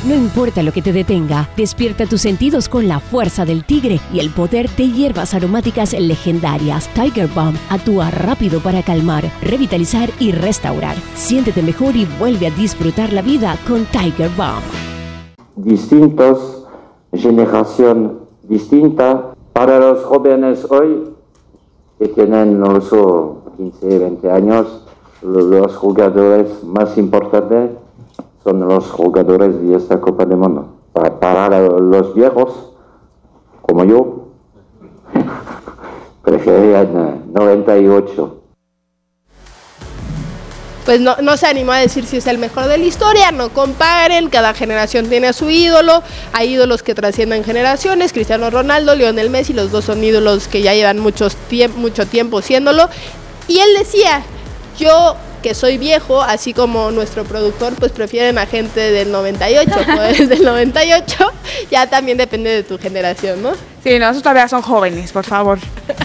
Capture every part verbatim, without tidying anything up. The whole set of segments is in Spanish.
No importa lo que te detenga, despierta tus sentidos con la fuerza del tigre y el poder de hierbas aromáticas legendarias. Tiger Balm actúa rápido para calmar, revitalizar y restaurar. Siéntete mejor y vuelve a disfrutar la vida con Tiger Balm. Distintos, generación distinta. Para los jóvenes hoy, que tienen, no sé, quince, veinte años, los jugadores más importantes son los jugadores de esta Copa del Mundo. Para, para los viejos, como yo, preferían noventa y ocho. Pues no, no se animó a decir si es el mejor de la historia, no comparen, cada generación tiene a su ídolo, hay ídolos que trascienden generaciones, Cristiano Ronaldo, Lionel Messi, los dos son ídolos que ya llevan muchos tiemp- mucho tiempo siéndolo, y él decía, yo que soy viejo, así como nuestro productor, pues prefieren a gente del noventa y ocho, pues del noventa y ocho, ya también depende de tu generación, ¿no? Sí, no, esos todavía son jóvenes, por favor.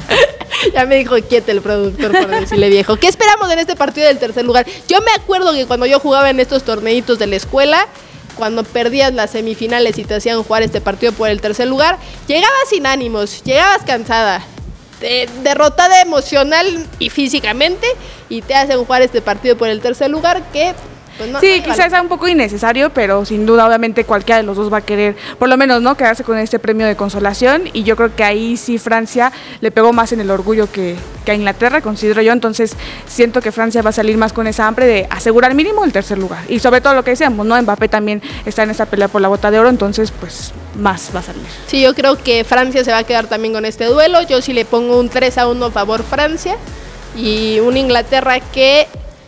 Ya me dijo quieta el productor por decirle viejo. ¿Qué esperamos en este partido del tercer lugar? Yo me acuerdo que cuando yo jugaba en estos torneitos de la escuela, cuando perdías las semifinales y te hacían jugar este partido por el tercer lugar, llegabas sin ánimos, llegabas cansada, de, derrotada emocional y físicamente, y te hacen jugar este partido por el tercer lugar que... Pues no, sí, no quizás sea un poco innecesario, pero sin duda, obviamente, cualquiera de los dos va a querer, por lo menos, ¿no?, quedarse con este premio de consolación, y yo creo que ahí sí Francia le pegó más en el orgullo que, que a Inglaterra, considero yo, entonces siento que Francia va a salir más con esa hambre de asegurar mínimo el tercer lugar, y sobre todo lo que decíamos, ¿no?, Mbappé también está en esta pelea por la bota de oro, entonces, pues, más va a salir. Sí, yo creo que Francia se va a quedar también con este duelo, yo sí le pongo un tres a uno a favor Francia, y una Inglaterra que...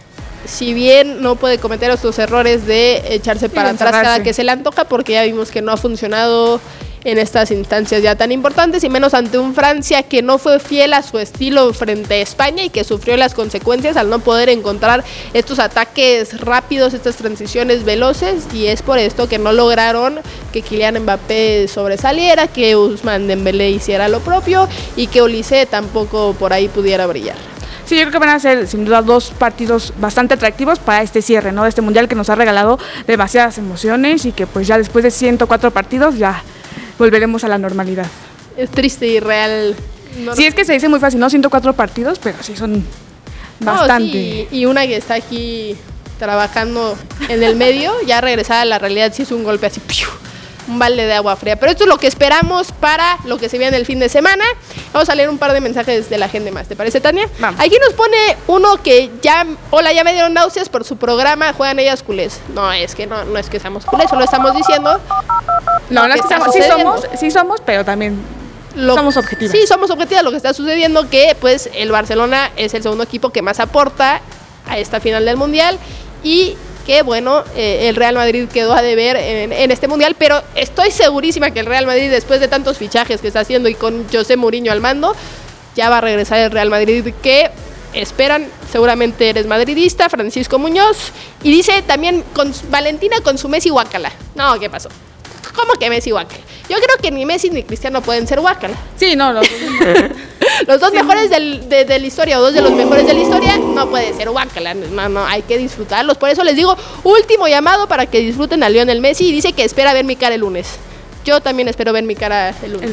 si bien no puede cometer estos errores de echarse para sí, atrás encerrarse. cada que se le antoja, porque ya vimos que no ha funcionado en estas instancias ya tan importantes, y menos ante un Francia que no fue fiel a su estilo frente a España y que sufrió las consecuencias al no poder encontrar estos ataques rápidos, estas transiciones veloces, y es por esto que no lograron que Kylian Mbappé sobresaliera, que Ousmane Dembélé hiciera lo propio y que Olise tampoco por ahí pudiera brillar. Sí, yo creo que van a ser sin duda dos partidos bastante atractivos para este cierre, ¿no?, de este mundial que nos ha regalado demasiadas emociones y que pues ya después de ciento cuatro partidos ya volveremos a la normalidad. Es triste y real. No, sí, es que se dice muy fácil, ¿no?, ciento cuatro partidos, pero sí son bastante. No, sí, y una que está aquí trabajando en el medio, ya regresada a la realidad, sí es un golpe así, ¡piu!, un balde de agua fría. Pero esto es lo que esperamos para lo que se viene el fin de semana. Vamos a leer un par de mensajes de la gente más, ¿te parece, Tania? Vamos. Aquí nos pone uno que ya, hola, ya me dieron náuseas por su programa, juegan ellas culés. No, es que no, no es que seamos culés, solo estamos diciendo. No, no es que está somos, sí sucediendo. somos, sí somos, pero también Lo, somos objetivos. Sí, somos objetivos. Lo que está sucediendo que pues el Barcelona es el segundo equipo que más aporta a esta final del Mundial, y que bueno, eh, el Real Madrid quedó a deber en, en este Mundial, pero estoy segurísima que el Real Madrid, después de tantos fichajes que está haciendo y con José Mourinho al mando, ya va a regresar el Real Madrid que esperan. Seguramente eres madridista, Francisco Muñoz, y dice también con Valentina con su Messi guácala. No, ¿qué pasó? ¿Cómo que Messi guácala? Yo creo que ni Messi ni Cristiano pueden ser guácala. Sí, no, los Los dos sí. mejores del, de, de la historia, o dos de los mejores de la historia, no puede ser guácala, no, no, hay que disfrutarlos. Por eso les digo, último llamado para que disfruten a Lionel Messi, y dice que espera ver mi cara el lunes. Yo también espero ver mi cara el lunes.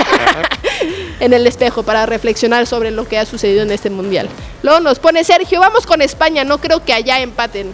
En el espejo, para reflexionar sobre lo que ha sucedido en este Mundial. Luego nos pone Sergio, vamos con España, no creo que allá empaten.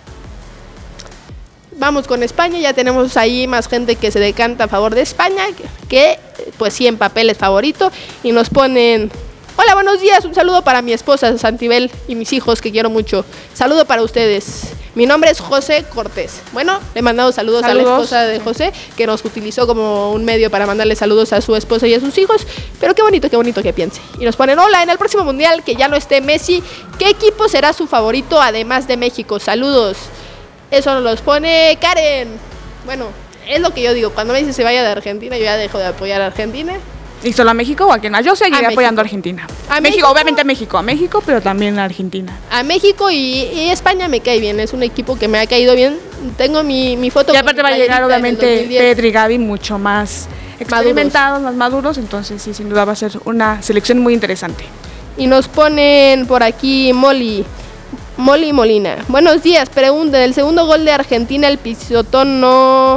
Vamos con España, ya tenemos ahí más gente que se decanta a favor de España, que, que pues sí, en papel es favorito. Y nos ponen, hola, buenos días, un saludo para mi esposa Santibel y mis hijos que quiero mucho. Saludo para ustedes. Mi nombre es José Cortés. Bueno, le mandamos saludos, saludos a la esposa de José, que nos utilizó como un medio para mandarle saludos a su esposa y a sus hijos. Pero qué bonito, qué bonito que piense. Y nos ponen, hola, en el próximo Mundial, que ya no esté Messi, ¿qué equipo será su favorito además de México? Saludos. Eso nos los pone Karen. Bueno, es lo que yo digo, cuando Messi se vaya de Argentina, yo ya dejo de apoyar a Argentina. ¿Y solo a México o a quién más? Yo seguiré a apoyando a México. Argentina. A México, México, obviamente a México, a México, pero también a Argentina. A México y, y España me cae bien, es un equipo que me ha caído bien. Tengo mi, mi foto. Y aparte va a llegar obviamente Pedro y Gavi mucho más experimentados, maduros. más maduros, entonces sí, sin duda va a ser una selección muy interesante. Y nos ponen por aquí Molly. Molly Molina. Buenos días, pregunta, ¿el segundo gol de Argentina el pisotón no